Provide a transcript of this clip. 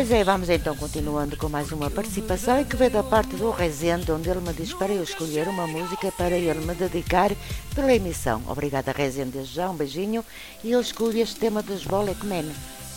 Pois é, vamos então continuando com mais uma participação que veio da parte do Rezende, onde ele me diz para eu escolher uma música para ele me dedicar pela emissão. Obrigada, Rezende, desde já, um beijinho. E ele escolhe este tema dos Bolek Men.